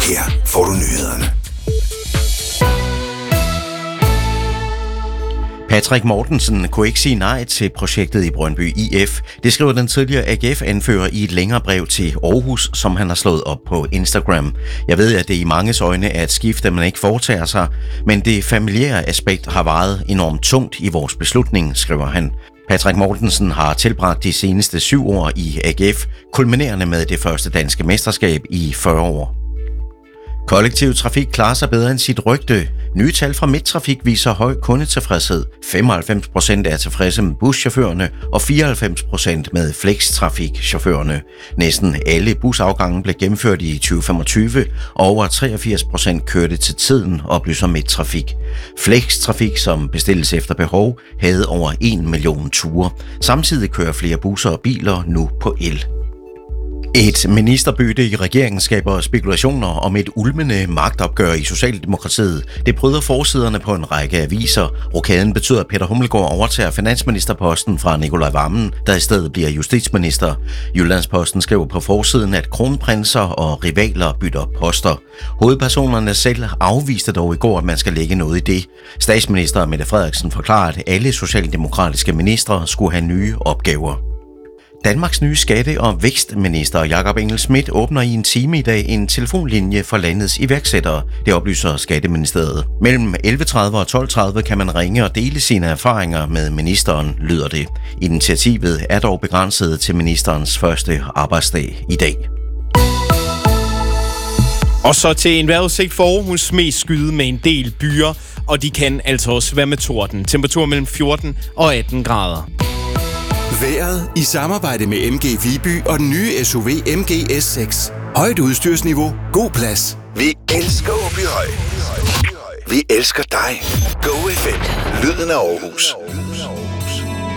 Her får du nyhederne. Patrick Mortensen kunne ikke sige nej til projektet i Brøndby IF. Det skriver den tidligere AGF-anfører i et længere brev til Aarhus, som han har slået op på Instagram. Jeg ved, at det i manges øjne er et skifte, man ikke foretager sig, men det familiære aspekt har vejet enormt tungt i vores beslutning, skriver han. Patrick Mortensen har tilbragt de seneste 7 år i AGF, kulminerende med det første danske mesterskab i 40 år. Kollektiv trafik klarer sig bedre end sit rygte. Nye tal fra Midttrafik viser høj kundetilfredshed. 95% er tilfredse med buschaufførerne og 94% med flextrafikchaufførerne. Næsten alle busafgange blev gennemført i 2025, og over 83% kørte til tiden, oplyser Midttrafik. Flextrafik, som bestilles efter behov, havde over 1 million ture. Samtidig kører flere busser og biler nu på el. Et ministerbytte i regeringen skaber spekulationer om et ulmende magtopgør i Socialdemokratiet. Det bryder forsiderne på en række aviser. Rokaden betyder, at Peter Hummelgaard overtager finansministerposten fra Nicolai Wammen, der i stedet bliver justitsminister. Jyllandsposten skriver på forsiden, at kronprinser og rivaler bytter poster. Hovedpersonerne selv afviste dog i går, at man skal lægge noget i det. Statsminister Mette Frederiksen forklarede, at alle socialdemokratiske ministre skulle have nye opgaver. Danmarks nye skatte- og vækstminister Jakob Engel-Schmidt åbner i en time i dag en telefonlinje for landets iværksættere. Det oplyser Skatteministeriet. Mellem 11.30 og 12.30 kan man ringe og dele sine erfaringer med ministeren, lyder det. Initiativet er dog begrænset til ministerens første arbejdsdag i dag. Og så til en vejrudsigt for Aarhus, mest skyde med en del byer, og de kan altså også være med torden. Temperatur mellem 14 og 18 grader. Vejret i samarbejde med MG Viby og den nye SUV MG S6. Højt udstyrsniveau, god plads. Vi elsker Åbyhøj. Vi elsker dig. Go FM. Lyden af Aarhus.